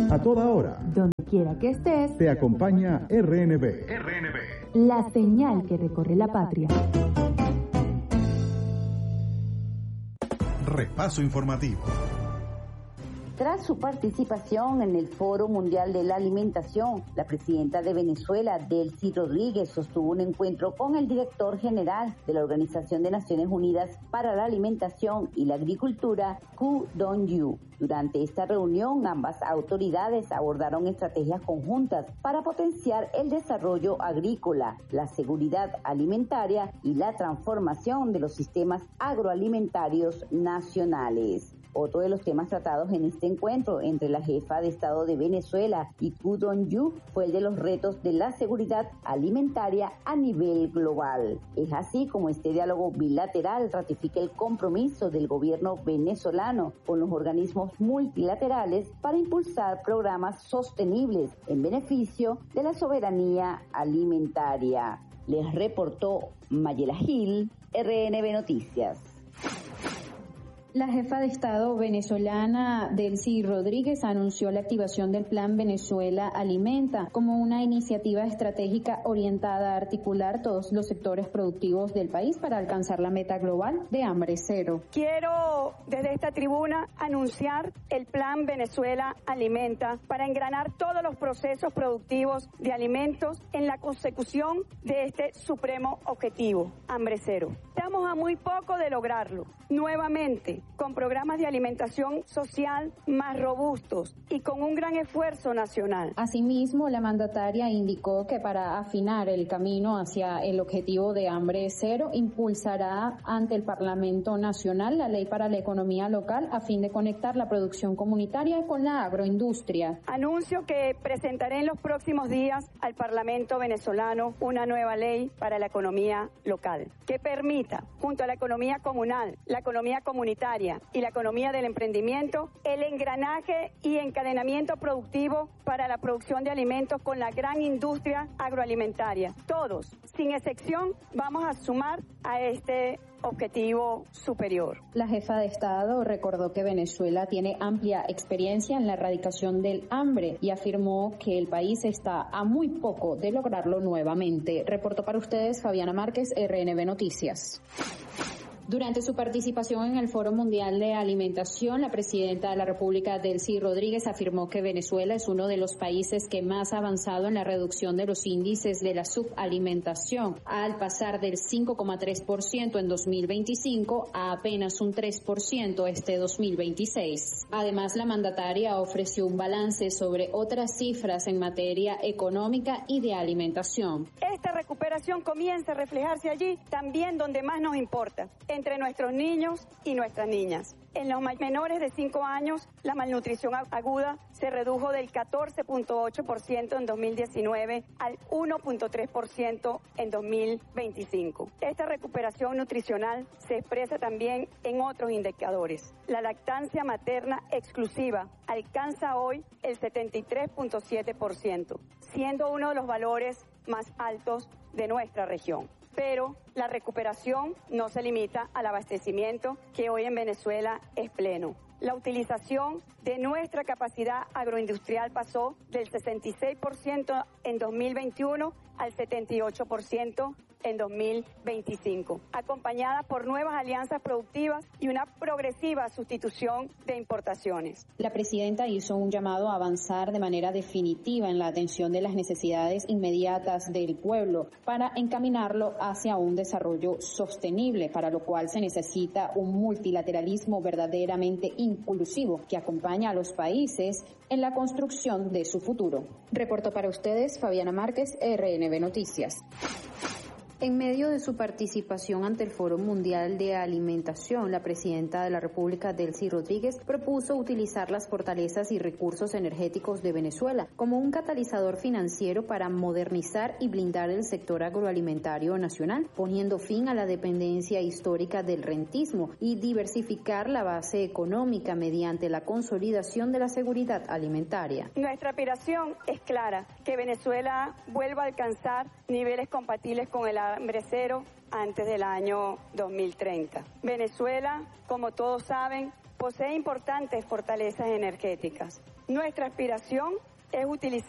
A toda hora. Donde quiera que estés. Te acompaña RNB. La señal que recorre la patria. Repaso informativo. Tras su participación en el Foro Mundial de la Alimentación, la presidenta de Venezuela, Delcy Rodríguez, sostuvo un encuentro con el director general de la Organización de Naciones Unidas para la Alimentación y la Agricultura, Ku Dong-yu. Durante esta reunión, ambas autoridades abordaron estrategias conjuntas para potenciar el desarrollo agrícola, la seguridad alimentaria y la transformación de los sistemas agroalimentarios nacionales. Otro de los temas tratados en este encuentro entre la jefa de Estado de Venezuela y Ku Dong-yu fue el de los retos de la seguridad alimentaria a nivel global. Es así como este diálogo bilateral ratifica el compromiso del gobierno venezolano con los organismos multilaterales para impulsar programas sostenibles en beneficio de la soberanía alimentaria. Les reportó Mayela Gil, RNB Noticias. La jefa de Estado venezolana, Delcy Rodríguez, anunció la activación del Plan Venezuela Alimenta como una iniciativa estratégica orientada a articular todos los sectores productivos del país para alcanzar la meta global de hambre cero. Quiero desde esta tribuna anunciar el Plan Venezuela Alimenta para engranar todos los procesos productivos de alimentos en la consecución de este supremo objetivo, hambre cero. Estamos a muy poco de lograrlo. Nuevamente, con programas de alimentación social más robustos y con un gran esfuerzo nacional. Asimismo, la mandataria indicó que para afinar el camino hacia el objetivo de hambre cero, impulsará ante el Parlamento Nacional la Ley para la Economía Local a fin de conectar la producción comunitaria con la agroindustria. Anuncio que presentaré en los próximos días al Parlamento venezolano una nueva ley para la economía local que permita, junto a la economía comunal, la economía comunitaria y la economía del emprendimiento, el engranaje y encadenamiento productivo para la producción de alimentos con la gran industria agroalimentaria. Todos, sin excepción, vamos a sumar a este objetivo superior. La jefa de Estado recordó que Venezuela tiene amplia experiencia en la erradicación del hambre y afirmó que el país está a muy poco de lograrlo nuevamente. Reportó para ustedes Fabiana Márquez, RNB Noticias. Durante su participación en el Foro Mundial de Alimentación, la presidenta de la República, Delcy Rodríguez, afirmó que Venezuela es uno de los países que más ha avanzado en la reducción de los índices de la subalimentación, al pasar del 5,3% en 2025 a apenas un 3% este 2026. Además, la mandataria ofreció un balance sobre otras cifras en materia económica y de alimentación. Esta recuperación comienza a reflejarse allí también donde más nos importa, entre nuestros niños y nuestras niñas. En los menores de 5 años, la malnutrición aguda se redujo del 14.8% en 2019 al 1.3% en 2025. Esta recuperación nutricional se expresa también en otros indicadores. La lactancia materna exclusiva alcanza hoy el 73.7%, siendo uno de los valores más altos de nuestra región. Pero la recuperación no se limita al abastecimiento, que hoy en Venezuela es pleno. La utilización de nuestra capacidad agroindustrial pasó del 66% en 2021 al 78% en 2025, acompañada por nuevas alianzas productivas y una progresiva sustitución de importaciones. La presidenta hizo un llamado a avanzar de manera definitiva en la atención de las necesidades inmediatas del pueblo para encaminarlo hacia un desarrollo sostenible, para lo cual se necesita un multilateralismo verdaderamente inclusivo que acompaña a los países en la construcción de su futuro. Reportó para ustedes Fabiana Márquez, RNB Noticias. En medio de su participación ante el Foro Mundial de Alimentación, la presidenta de la República, Delcy Rodríguez, propuso utilizar las fortalezas y recursos energéticos de Venezuela como un catalizador financiero para modernizar y blindar el sector agroalimentario nacional, poniendo fin a la dependencia histórica del rentismo y diversificar la base económica mediante la consolidación de la seguridad alimentaria. Nuestra aspiración es clara, que Venezuela vuelva a alcanzar niveles compatibles con el hambre cero antes del año 2030. Venezuela, como todos saben, posee importantes fortalezas energéticas. Nuestra aspiración es utilizar